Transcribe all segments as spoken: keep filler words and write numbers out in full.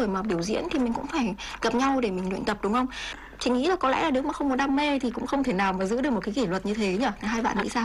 buổi mà biểu diễn thì mình cũng phải gặp nhau để mình luyện tập đúng không? Chị nghĩ là có lẽ là nếu mà không có đam mê thì cũng không thể nào mà giữ được một cái kỷ luật như thế nhỉ? Hai bạn nghĩ sao?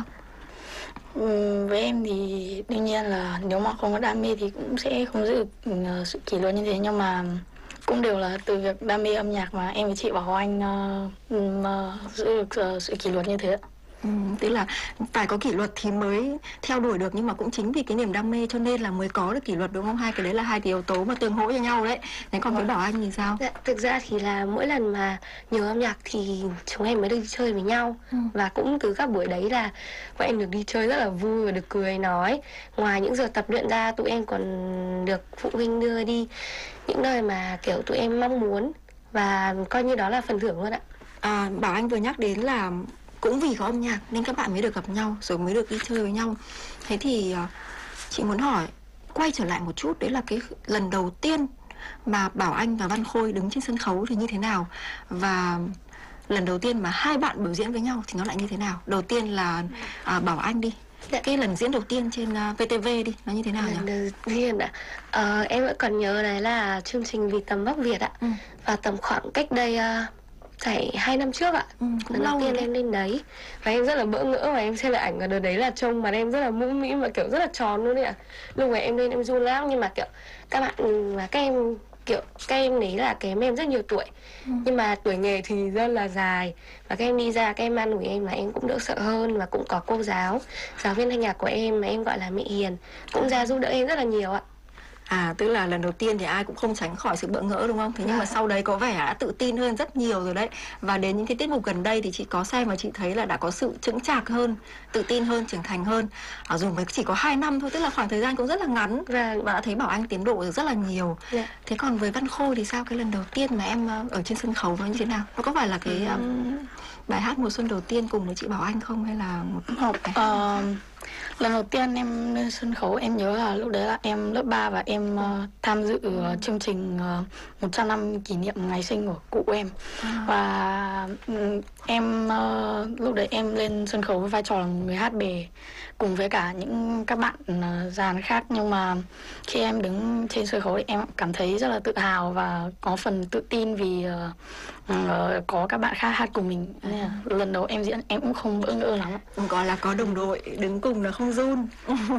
Ừ, với em thì đương nhiên là nếu mà không có đam mê thì cũng sẽ không giữ được ừ, sự kỷ luật như thế, nhưng mà cũng đều là từ việc đam mê âm nhạc mà em với chị Bảo Anh uh, uh, giữ được uh, sự kỷ luật như thế. Ừ, tức là phải có kỷ luật thì mới theo đuổi được, nhưng mà cũng chính vì cái niềm đam mê cho nên là mới có được kỷ luật đúng không? Hai cái đấy là hai cái yếu tố mà tương hỗ cho nhau đấy. Thế còn với Bảo Anh thì sao? Dạ, thực ra thì là mỗi lần mà nhớ âm nhạc thì chúng em mới được đi chơi với nhau. ừ. Và cũng từ các buổi đấy là bọn em được đi chơi rất là vui và được cười nói. Ngoài những giờ tập luyện ra, tụi em còn được phụ huynh đưa đi những nơi mà kiểu tụi em mong muốn, và coi như đó là phần thưởng luôn ạ. À, Bảo Anh vừa nhắc đến là cũng vì có âm nhạc nên các bạn mới được gặp nhau, rồi mới được đi chơi với nhau. Thế thì uh, chị muốn hỏi, quay trở lại một chút, đấy là cái lần đầu tiên mà Bảo Anh và Văn Khôi đứng trên sân khấu thì như thế nào? Và lần đầu tiên mà hai bạn biểu diễn với nhau thì nó lại như thế nào? Đầu tiên là uh, Bảo Anh đi. Dạ. Cái lần diễn đầu tiên trên uh, vê tê vê đi, nó như thế nào nhỉ? Lần đầu tiên ạ, ờ, em vẫn còn nhớ đấy là chương trình Vì Tầm Vóc Việt ạ. ừ. Và tầm khoảng cách đây uh, phải hai năm trước ạ. ừ, Lần đầu tiên em lên đấy và em rất là bỡ ngỡ, và em xem lại ảnh ở đợt đấy là trông mặt em rất là mũm mĩm và kiểu rất là tròn luôn đấy ạ. Lúc mà em lên em run lắm, nhưng mà kiểu các bạn và các em kiểu các em đấy là kém em rất nhiều tuổi. ừ. Nhưng mà tuổi nghề thì rất là dài, và các em đi ra các em an ủi em là em cũng đỡ sợ hơn. Và cũng có cô giáo giáo viên thanh nhạc của em mà em gọi là mẹ Hiền cũng ra giúp đỡ em rất là nhiều ạ. À, tức là lần đầu tiên thì ai cũng không tránh khỏi sự bỡ ngỡ đúng không? Thế nhưng Dạ. mà sau đấy có vẻ đã tự tin hơn rất nhiều rồi đấy. Và đến những cái tiết mục gần đây thì chị có xem và chị thấy là đã có sự chững chạc hơn, tự tin hơn, trưởng thành hơn. À, dù mới chỉ có hai năm thôi, tức là khoảng thời gian cũng rất là ngắn. Và, và đã thấy Bảo Anh tiến độ được rất là nhiều. Dạ. Thế còn với Văn Khôi thì sao? Cái lần đầu tiên mà em ở trên sân khấu nó như thế nào? Nó có phải là cái ừ. um, bài hát mùa xuân đầu tiên cùng với chị Bảo Anh không? Hay là một Học uh, lần đầu tiên em lên sân khấu em nhớ là lúc đấy là em lớp ba và em uh, tham dự uh, chương trình uh, một trăm năm kỷ niệm ngày sinh của cụ em. à. Và um, em uh, lúc đấy em lên sân khấu với vai trò là người hát bề cùng với cả những các bạn uh, dàn khác, nhưng mà khi em đứng trên sân khấu thì em cảm thấy rất là tự hào và có phần tự tin vì uh, uh, có các bạn khác hát cùng mình. Nên là lần đầu em diễn em cũng không bỡ ngỡ lắm. Gọi là có đồng đội đứng cùng là không run.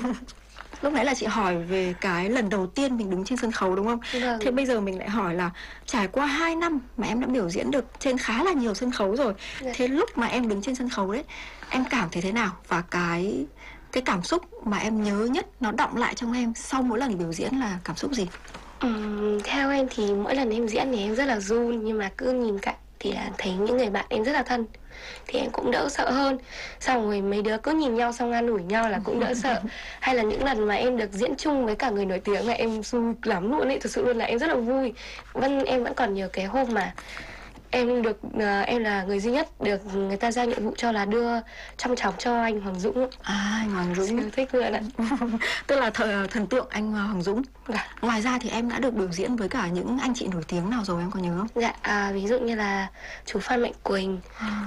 Lúc nãy là chị hỏi về cái lần đầu tiên mình đứng trên sân khấu đúng không? Vâng. Thế bây giờ mình lại hỏi là trải qua hai năm mà em đã biểu diễn được trên khá là nhiều sân khấu rồi. Dạ. Thế lúc mà em đứng trên sân khấu đấy, em cảm thấy thế nào? Và cái cái cảm xúc mà em nhớ nhất nó đọng lại trong em sau mỗi lần biểu diễn là cảm xúc gì? Uhm, theo em thì mỗi lần em diễn thì em rất là run, nhưng mà cứ nhìn cạnh thì là thấy những người bạn em rất là thân thì em cũng đỡ sợ hơn. Xong rồi mấy đứa cứ nhìn nhau xong an ủi nhau là cũng đỡ sợ. Hay là những lần mà em được diễn chung với cả người nổi tiếng là em vui lắm luôn ấy, thực sự luôn là em rất là vui. Vân em vẫn còn nhớ cái hôm mà em được uh, em là người duy nhất được người ta giao nhiệm vụ cho là đưa trong chóng cho anh Hoàng Dũng. À, anh Hoàng Dũng Siêu thích luôn ạ. Tức là thời, thần tượng anh Hoàng Dũng. Dạ. Ngoài ra thì em đã được biểu diễn với cả những anh chị nổi tiếng nào rồi, em có nhớ không? Dạ, à, ví dụ như là chú Phan Mạnh Quỳnh.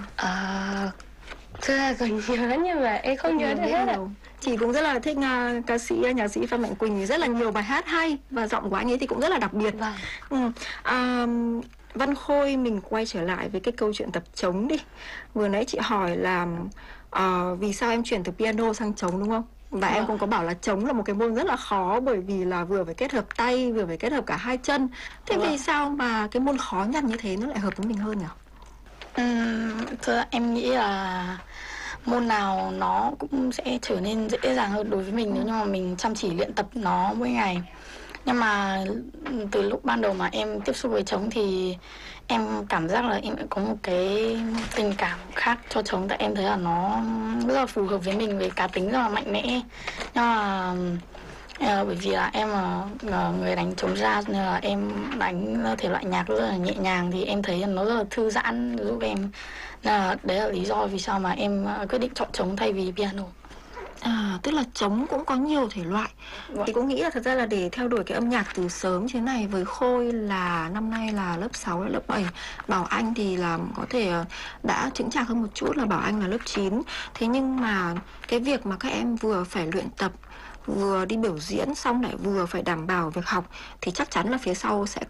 à, Thưa là còn nhiều lắm nhưng mà em không nhớ được hết ạ. Chị cũng rất là thích uh, ca sĩ, nhạc sĩ Phan Mạnh Quỳnh, rất là nhiều bài hát hay và giọng của anh ấy thì cũng rất là đặc biệt. Vâng. ừ. à, Văn Khôi, mình quay trở lại với cái câu chuyện tập trống đi. Vừa nãy chị hỏi là uh, vì sao em chuyển từ piano sang trống đúng không? Và vâng. Em cũng có bảo là trống là một cái môn rất là khó, bởi vì là vừa phải kết hợp tay, vừa phải kết hợp cả hai chân. Thế vâng. Vì sao mà cái môn khó nhằn như thế nó lại hợp với mình hơn nhỉ? Uhm, thưa em nghĩ là môn nào nó cũng sẽ trở nên dễ dàng hơn đối với mình nếu như mà mình chăm chỉ luyện tập nó mỗi ngày. Nhưng mà từ lúc ban đầu mà em tiếp xúc với trống thì em cảm giác là em có một cái tình cảm khác cho trống, tại em thấy là nó rất là phù hợp với mình, với cá tính rất là mạnh mẽ. Nhưng mà uh, bởi vì là em là uh, người đánh trống jazz nên là em đánh thể loại nhạc rất là nhẹ nhàng thì em thấy nó rất là thư giãn giúp em. Nên là đấy là lý do vì sao mà em quyết định chọn trống thay vì piano. À, tức là trống cũng có nhiều thể loại. Vâng. Thì cũng nghĩ là thật ra là để theo đuổi cái âm nhạc từ sớm thế này, với Khôi là năm nay là lớp sáu, lớp bảy, Bảo Anh thì là có thể đã chững chạc hơn một chút là Bảo Anh là lớp chín. Thế nhưng mà cái việc mà các em vừa phải luyện tập, vừa đi biểu diễn xong lại vừa phải đảm bảo việc học thì chắc chắn là phía sau sẽ